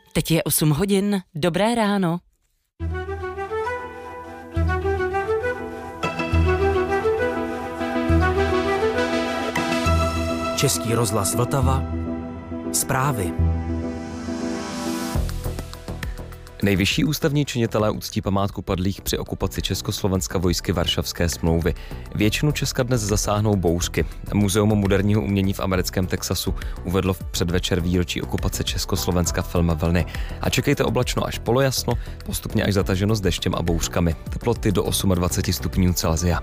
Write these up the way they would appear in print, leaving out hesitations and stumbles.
Teď je 8 hodin. Dobré ráno. Český rozhlas Vltava. Zprávy. Nejvyšší ústavní činitelé uctí památku padlých při okupaci Československa vojsky Varšavské smlouvy. Většinu Česka dnes zasáhnou bouřky. Muzeum moderního umění v americkém Texasu uvedlo v předvečer výročí okupace Československa film Vlny. A čekejte oblačno až polojasno, postupně až zataženo s deštěm a bouřkami. Teploty do 28 stupňů Celsia.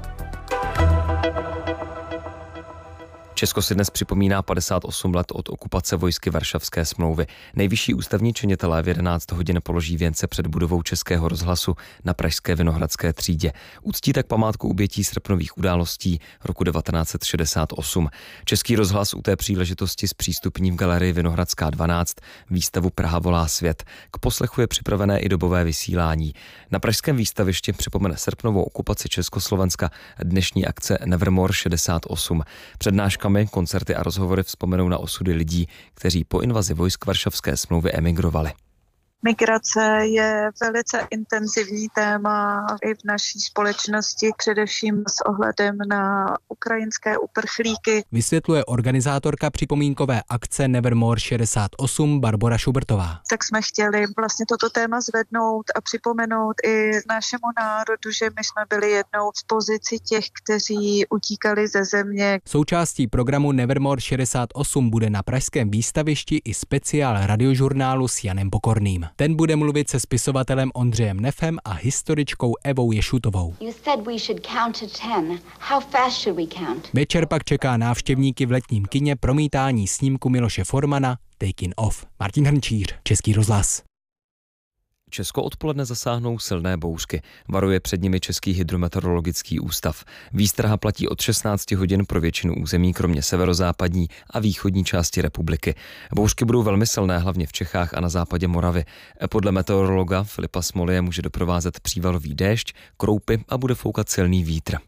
Česko si dnes připomíná 58 let od okupace vojsky Varšavské smlouvy. Nejvyšší ústavní činitelé v 11 hodin položí věnce před budovou Českého rozhlasu na pražské Vinohradské třídě. Uctí tak památku obětí srpnových událostí roku 1968. Český rozhlas u té příležitosti zpřístupní v galerii Vinohradská 12 výstavu Praha volá svět. K poslechu je připravené i dobové vysílání. Na pražském výstavišti připomene srpnovou okupaci Československa dnešní akce Nevermore 68. Přednáška koncerty a rozhovory vzpomenou na osudy lidí, kteří po invazi vojsk Varšavské smlouvy emigrovali. Migrace je velice intenzivní téma i v naší společnosti, především s ohledem na ukrajinské uprchlíky. Vysvětluje organizátorka připomínkové akce Nevermore 68 Barbora Šubertová. Tak jsme chtěli vlastně toto téma zvednout a připomenout i našemu národu, že my jsme byli jednou v pozici těch, kteří utíkali ze země. Součástí programu Nevermore 68 bude na pražském výstavišti i speciál radiožurnálu s Janem Pokorným. Ten bude mluvit se spisovatelem Ondřejem Nefem a historičkou Evou Ješutovou. Večer pak čeká návštěvníky v letním kině promítání snímku Miloše Formana Taken Off. Martin Hrnčíř, Český rozhlas. Česko odpoledne zasáhnou silné bouřky. Varuje před nimi Český hydrometeorologický ústav. Výstraha platí od 16 hodin pro většinu území, kromě severozápadní a východní části republiky. Bouřky budou velmi silné, hlavně v Čechách a na západě Moravy. Podle meteorologa Filipa Smolie může doprovázet přívalový déšť, kroupy a bude foukat silný vítr.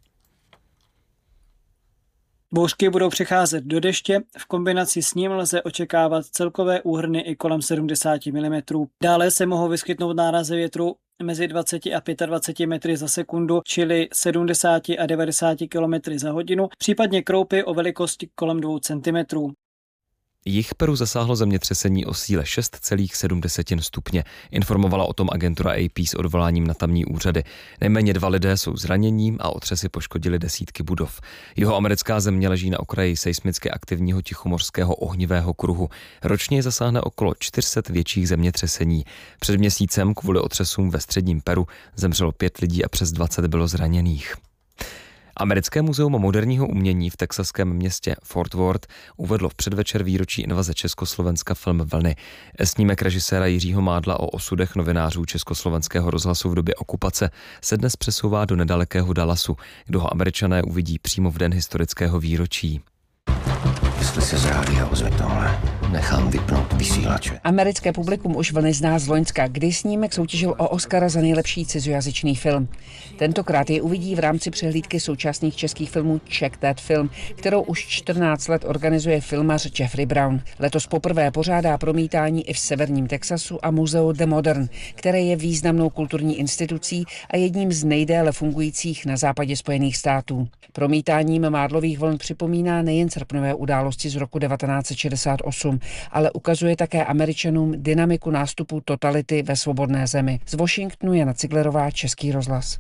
Bouřky budou přecházet do deště, v kombinaci s ním lze očekávat celkové úhrny i kolem 70 mm. Dále se mohou vyskytnout nárazy větru mezi 20 a 25 metry za sekundu, čili 70 a 90 km za hodinu, případně kroupy o velikosti kolem 2 cm. Jih Peru zasáhlo zemětřesení o síle 6,7 stupně. Informovala o tom agentura AP s odvoláním na tamní úřady. Nejméně 2 lidé jsou zranění a otřesy poškodily desítky budov. Jihoamerická země leží na okraji seismicky aktivního tichomorského ohnivého kruhu. Ročně zasáhne okolo 400 větších zemětřesení. Před měsícem kvůli otřesům ve středním Peru zemřelo 5 lidí a přes 20 bylo zraněných. Americké muzeum moderního umění v texaském městě Fort Worth uvedlo v předvečer výročí invaze Československa film Vlny. Snímek režiséra Jiřího Mádla o osudech novinářů Československého rozhlasu v době okupace se dnes přesouvá do nedalekého Dallasu, kde ho Američané uvidí přímo v den historického výročí. Jestli se z rádia ozve tohle, nechám vypnout vysílače. Americké publikum už Vlny zná z loňska, kdy snímek soutěžil o Oscara za nejlepší cizojazyčný film. Tentokrát je uvidí v rámci přehlídky současných českých filmů Check That Film, kterou už 14 let organizuje filmař Jeffrey Brown. Letos poprvé pořádá promítání i v severním Texasu a muzeu The Modern, které je významnou kulturní institucí a jedním z nejdéle fungujících na západě Spojených států. Promítáním Mádlových vln připomíná nejen srpnové události z roku 1968, ale ukazuje také Američanům dynamiku nástupu totality ve svobodné zemi. Z Washingtonu Jana Ciglerová, Český rozhlas.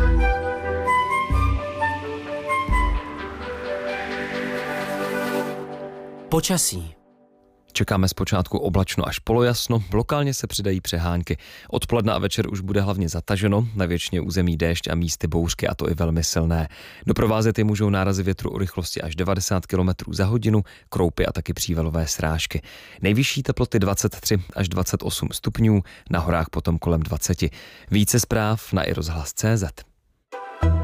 Počasí. Čekáme zpočátku oblačno až polojasno, lokálně se přidají přehánky. Odpoledne a večer už bude hlavně zataženo, na většině území déšť a místy bouřky, a to i velmi silné. Doprovázet je můžou nárazy větru o rychlosti až 90 km za hodinu, kroupy a taky přívalové srážky. Nejvyšší teploty 23 až 28 stupňů, na horách potom kolem 20. Více zpráv na iRozhlas.cz.